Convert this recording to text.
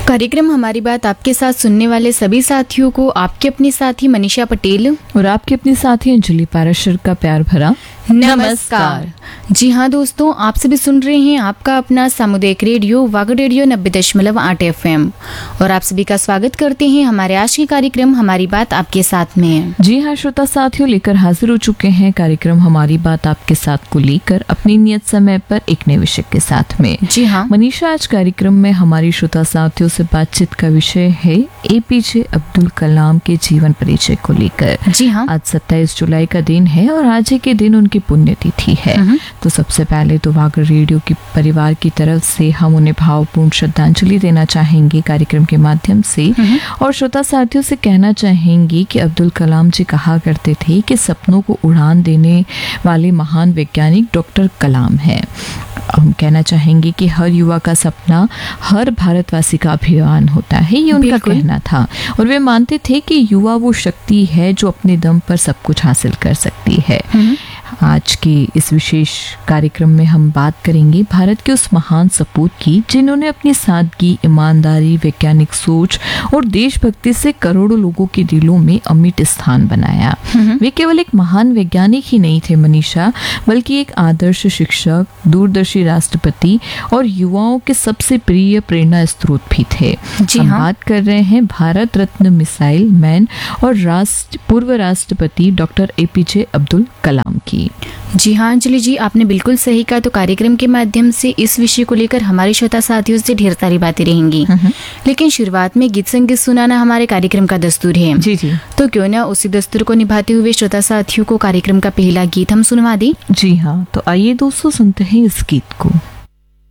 कार्यक्रम हमारी बात आपके साथ सुनने वाले सभी साथियों को आपके अपनी साथी मनीषा पटेल और आपके अपनी साथी अंजलि पाराशर का प्यार भरा नमस्कार। जी हाँ दोस्तों, आप सभी सुन रहे हैं आपका अपना सामुदायिक रेडियो वागड़ रेडियो 90.8 FM और आप सभी का स्वागत करते हैं हमारे आज के कार्यक्रम हमारी बात आपके साथ में। जी हाँ श्रोता साथियों, लेकर हाजिर हो चुके हैं कार्यक्रम हमारी बात आपके साथ को लेकर अपनी नियत समय पर एक नए विषय के साथ में। जी हाँ मनीषा, आज कार्यक्रम में हमारी श्रोता साथियों से बातचीत का विषय है APJ अब्दुल कलाम के जीवन परिचय को लेकर। जी हाँ, आज 27 जुलाई का दिन है और आज ही के दिन उनकी पुण्यतिथि है। तो सबसे पहले तो वागड़ रेडियो की परिवार की तरफ से हम उन्हें भावपूर्ण श्रद्धांजलि देना चाहेंगे कार्यक्रम के माध्यम से और श्रोता साथियों से कहना चाहेंगे कि अब्दुल कलाम जी कहा करते थे कि सपनों को उड़ान देने वाले महान वैज्ञानिक डॉक्टर कलाम है। हम कहना चाहेंगे कि हर युवा का सपना हर भारतवासी का अभियान होता है, ये उनका कहना था और वे मानते थे कि युवा वो शक्ति है जो अपने दम पर सब कुछ हासिल कर सकती है। आज के इस विशेष कार्यक्रम में हम बात करेंगे भारत के उस महान सपूत की जिन्होंने अपनी सादगी, ईमानदारी, वैज्ञानिक सोच और देशभक्ति से करोड़ों लोगों के दिलों में अमिट स्थान बनाया। वे केवल एक महान वैज्ञानिक ही नहीं थे मनीषा, बल्कि एक आदर्श शिक्षक, दूरदर्शी राष्ट्रपति और युवाओं के सबसे प्रिय प्रेरणा स्रोत भी थे। हम बात कर रहे हैं भारत रत्न मिसाइल मैन और पूर्व राष्ट्रपति डॉक्टर APJ अब्दुल कलाम की। जी हाँ अंजलि जी, आपने बिल्कुल सही कहा। तो कार्यक्रम के माध्यम से इस विषय को लेकर हमारे श्रोता साथियों से ढेर सारी बातें रहेंगी, लेकिन शुरुआत में गीत संगीत सुनाना हमारे कार्यक्रम का दस्तूर है। जी जी, तो क्यों ना उसी दस्तूर को निभाते हुए श्रोता साथियों को कार्यक्रम का पहला गीत हम सुनवा दें। जी हाँ, तो आइए दोस्तों सुनते हैं इस गीत को।